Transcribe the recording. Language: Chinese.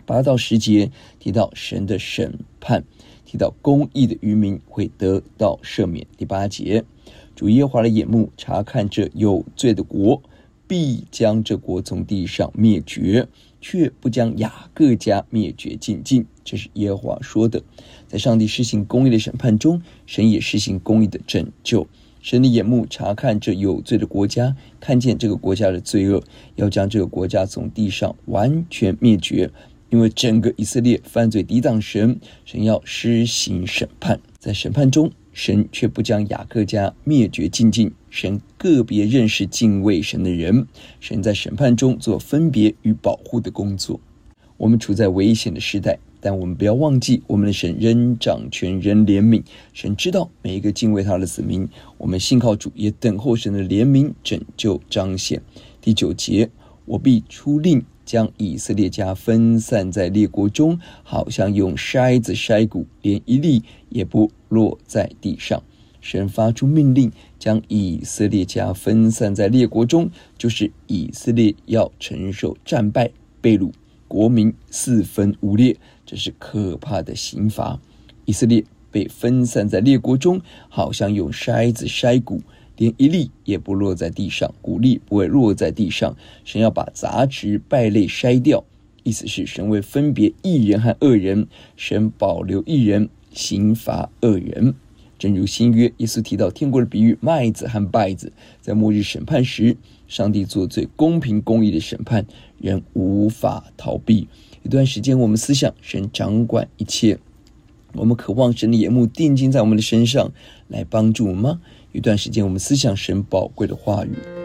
8到10节提到神的审判，提到公义的渔民会得到赦免。第8节，主耶和华的眼目察看这有罪的国，必将这国从地上灭绝，却不将雅各家灭绝尽尽。这是耶和华说的。在上帝施行公义的审判中，神也施行公义的拯救。神的眼目察看这有罪的国家，看见这个国家的罪恶，要将这个国家从地上完全灭绝。因为整个以色列犯罪抵挡神，神要施行审判。在审判中，神却不将雅各家灭绝尽尽，神个别认识敬畏神的人，神在审判中做分别与保护的工作。我们处在危险的时代，但我们不要忘记，我们的神仍掌权，仍怜悯。神知道每一个敬畏他的子民，我们信靠主，也等候神的怜悯拯救彰显。第9节，我必出令，将以色列家分散在列国中，好像用筛子筛谷，连一粒也不落在地上。神发出命令，将以色列家分散在列国中，就是以色列要承受战败、被掳，国民四分五裂，这是可怕的刑罚。以色列被分散在列国中，好像用筛子筛谷，连一粒也不落在地上，谷粒不会落在地上。神要把杂质败类筛掉，意思是神会分别义人和恶人，神保留义人，刑罚恶人。正如新约耶稣提到天国的比喻，麦子和稗子，在末日审判时，上帝做最公平公义的审判，人无法逃避。一段时间我们思想神掌管一切，我们渴望神的眼目定睛在我们的身上来帮助我们吗？一段时间我们思想神宝贵的话语。